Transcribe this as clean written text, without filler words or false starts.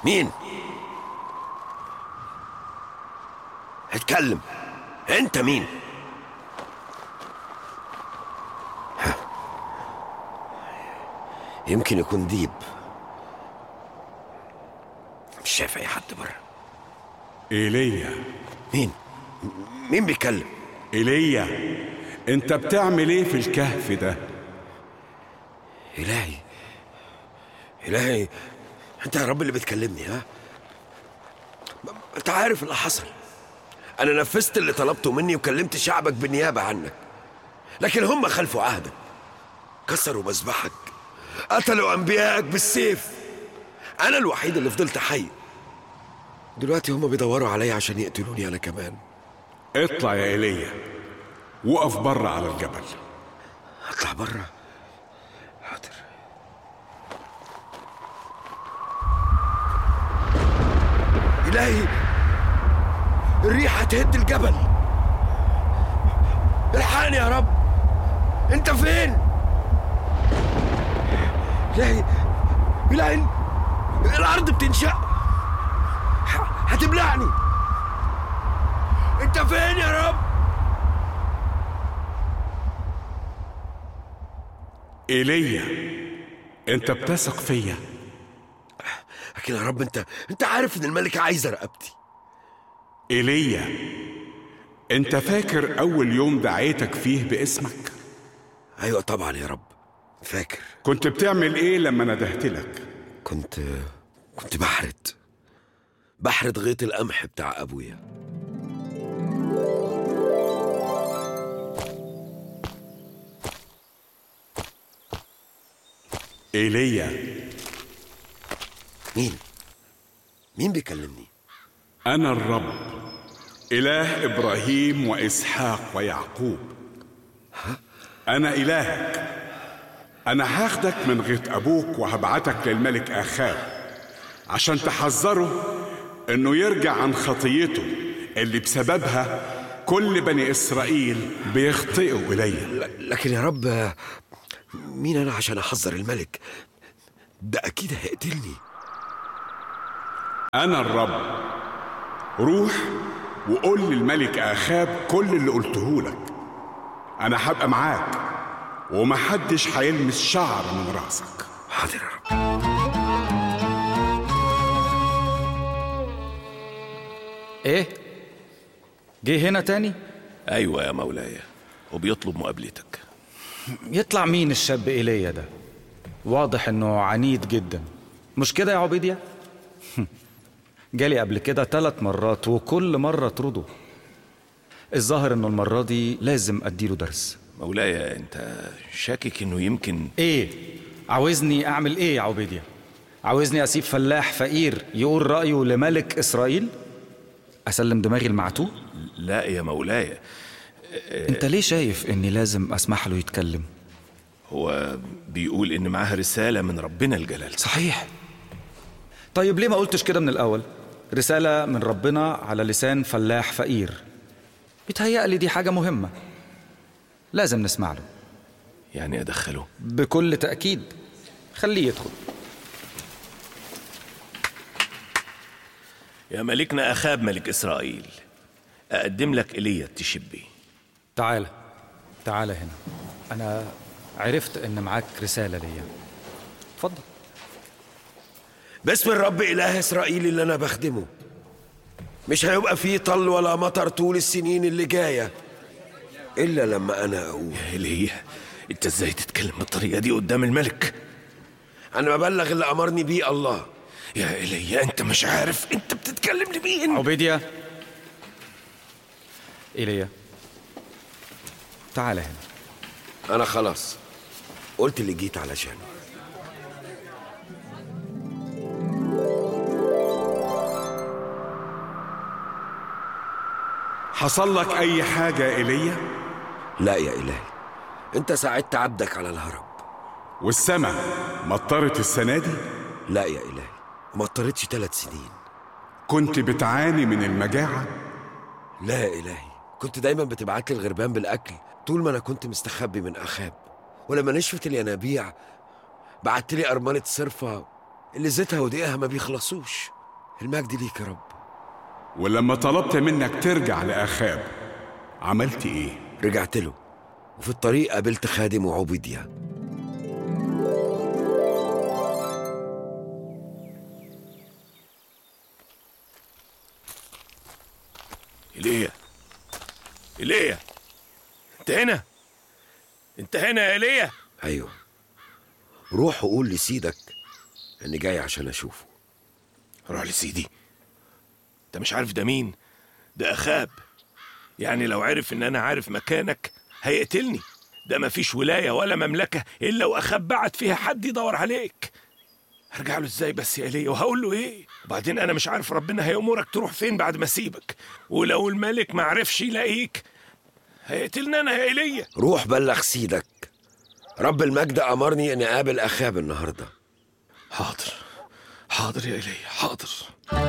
مين؟ اتكلم. انت مين؟ يمكن يكون ديب. مش شايف اي حد بره. ايليا. مين بيتكلم؟ ايليا، انت بتعمل ايه في الكهف ده؟ إلهي، انت يا رب اللي بتكلمني، ها؟ انت عارف اللي حصل. انا نفذت اللي طلبته مني وكلمت شعبك بالنيابة عنك، لكن هم خلفوا عهدك، كسروا مذبحك، قتلوا انبيائك بالسيف. انا الوحيد اللي فضلت حي. دلوقتي هم بيدوروا عليا عشان يقتلوني انا كمان. اطلع يا ايليا، وقف بره على الجبل. اطلع بره؟ حاضر. إلهي، الريح هتهد الجبل. الحقني يا رب، انت فين؟ إلهي، الارض بتنشق، هتبلعني. انت فين يا رب؟ ايليا، انت بتثق فيا؟ لكن يا رب، انت عارف ان الملك عايز رقبتي. ايليا، انت فاكر اول يوم دعيتك فيه باسمك؟ ايوه طبعا يا رب فاكر. كنت بتعمل ايه لما ندهت لك؟ كنت بحرد غيط القمح بتاع ابويا. ايليا. مين بيكلمني؟ انا الرب، اله ابراهيم واسحاق ويعقوب. انا الهك. انا هاخدك من غيط ابوك وهبعتك للملك اخاب عشان تحذره انه يرجع عن خطيته اللي بسببها كل بني اسرائيل بيخطئوا الي. لكن يا رب، مين انا عشان احذر الملك؟ ده اكيد هيقتلني. انا الرب. روح وقول للملك اخاب كل اللي قلته لك. انا هبقى معاك ومحدش هيلمس شعر من راسك. حاضر يا رب. ايه؟ جه هنا تاني؟ ايوه يا مولاي، وبيطلب مقابلتك. يطلع مين الشاب ايليا ده؟ واضح انه عنيد جدا، مش كده يا عبيديا؟ جالي قبل كده 3 مرات وكل مرة طرده. الظاهر انه المرة دي لازم اديله درس. مولاي، انت شاكك انه يمكن ايه؟ عاوزني اعمل ايه يا عبيديا؟ عاوزني اسيب فلاح فقير يقول رأيه لملك اسرائيل؟ اسلم دماغي المعتوه؟ لا يا مولاي. انت ليه شايف اني لازم اسمح له يتكلم؟ هو بيقول ان معاه رسالة من ربنا الجلال. صحيح. طيب ليه ما قلتش كده من الاول؟ رسالة من ربنا على لسان فلاح فقير. بيتهيألي دي حاجة مهمة، لازم نسمع له. يعني ادخله؟ بكل تأكيد، خليه يدخل. يا ملكنا أخاب ملك إسرائيل، أقدم لك إيليا التشبي. تعال هنا. أنا عرفت إن معاك رسالة ليا. اتفضل. باسم الرب إله إسرائيل اللي أنا بخدمه، مش هيبقى فيه طل ولا مطر طول السنين اللي جاية إلا لما أنا أقول. يا إيليا، أنت إزاي تتكلم بالطريقة دي قدام الملك؟ أنا ببلغ اللي أمرني بيه الله. يا إيليا، أنت مش عارف أنت بتتكلم لمين؟ عبيديا. إيليا، تعال هنا. أنا خلاص قلت اللي جيت علشانه. حصل لك أي حاجة يا إيليا؟ لا يا إلهي، أنت ساعدت عبدك على الهرب. والسماء مطرت السنة دي؟ لا يا إلهي، مطرتش 3 سنين. كنت بتعاني من المجاعة؟ لا يا إلهي، كنت دايما بتبعت لي الغربان بالأكل طول ما أنا كنت مستخبي من أخاب. ولما نشفت الينابيع بعت لي أرملة صرفة اللي زيتها ودقيقها ما بيخلصوش. المجد ليك يا رب. ولما طلبت منك ترجع لأخاب عملت إيه؟ رجعت له، وفي الطريق قابلت خادم وعبيديا. إيليا، انت هنا يا إيليا؟ ايوه، روح وقول لسيدك اني جاي عشان اشوفه. روح لسيدي؟ انت مش عارف ده مين؟ ده أخاب. يعني لو عرف ان انا عارف مكانك هيقتلني. ده مفيش ولاية ولا مملكة الا وأخاب بعت فيها حد يدور عليك. هرجع له ازاي بس يا إيليا؟ وهقول له ايه؟ وبعدين انا مش عارف ربنا هيأمرك تروح فين بعد ما اسيبك، ولو الملك ما عرفش يلاقيك هيقتلني انا يا إيليا. روح بلغ سيدك رب المجد امرني اني اقابل اخاب النهارده. حاضر يا إيليا، حاضر.